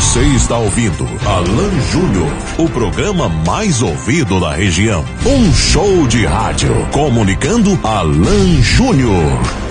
Você está ouvindo Alan Júnior, o programa mais ouvido da região. Um show de rádio comunicando Alan Júnior.